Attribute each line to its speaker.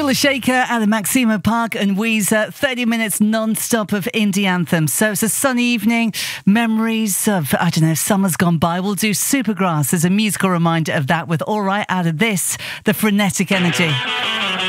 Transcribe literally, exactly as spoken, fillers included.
Speaker 1: Killer Shaker at the Maxima Park and Weezer, thirty minutes non-stop of indie anthems. So it's a sunny evening, memories of, I don't know, summer's gone by. We'll do Supergrass as a musical reminder of that with All Right out of this, the Frenetic Energy.